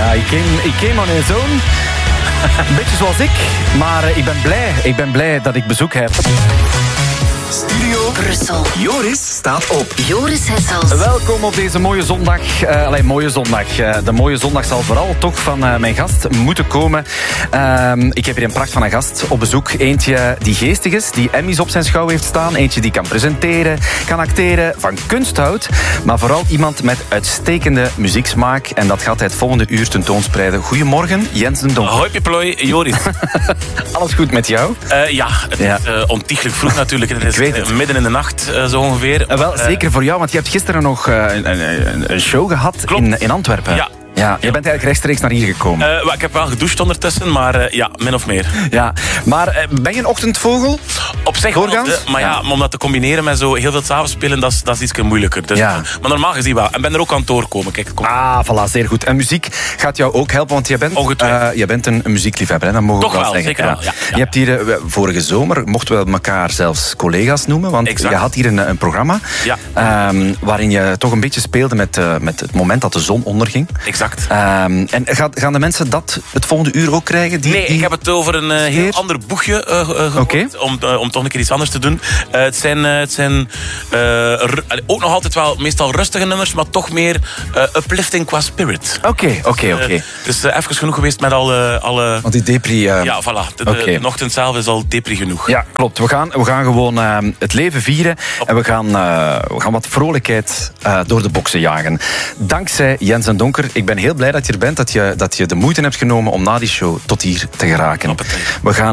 Ja, ik came on his own. Een beetje zoals ik, maar ik ben blij dat ik bezoek heb. Studio Brussel. Joris staat op. Joris Hessels. Welkom op deze mooie zondag. Mooie zondag. De mooie zondag zal vooral toch van mijn gast moeten komen. Ik heb hier een pracht van een gast op bezoek. Eentje die geestig is, die Emmys op zijn schouw heeft staan. Eentje die kan presenteren, kan acteren, van kunst houdt. Maar vooral iemand met uitstekende muzieksmaak. En dat gaat hij het volgende uur tentoonspreiden. Goedemorgen, Jens den Donker. Hoi Piplooi, Joris. Alles goed met jou? Het is ontiegelijk vroeg natuurlijk. Het is midden in de nacht zo ongeveer. Wel, zeker voor jou, want je hebt gisteren nog een show gehad in Antwerpen. Ja. Ja, je bent eigenlijk rechtstreeks naar hier gekomen. Ik heb wel gedoucht ondertussen, maar min of meer. Ja, maar ben je een ochtendvogel? Op zich doorgaans? Maar om dat te combineren met zo heel veel 's avonds spelen, dat is iets moeilijker. Dus, Ja. Maar normaal gezien wel. En ben er ook aan het doorkomen. Kijk, Voilà, zeer goed. En muziek gaat jou ook helpen, want je bent een muziekliefhebber, hè? Dat mogen Toch we wel wel, zeggen. zeker wel, ja. Je hebt hier vorige zomer, mochten we elkaar zelfs collega's noemen, want Exact. je had hier een programma waarin je toch een beetje speelde met het moment dat de zon onderging. Exact. En gaan de mensen dat het volgende uur ook krijgen? Ik heb het over een heel ander boegje gehoord, om toch een keer iets anders te doen. Het zijn ook nog altijd wel meestal rustige nummers, maar toch meer uplifting qua spirit. Oké. Dus even genoeg geweest met alle... Want die depri... Ja, voilà. De ochtend zelf is al depri genoeg. Ja, klopt. We gaan gewoon het leven vieren en we gaan wat vrolijkheid door de boksen jagen. Dankzij Jens den Donker. Ik ben heel blij dat je er bent, dat je de moeite hebt genomen om na die show tot hier te geraken. We gaan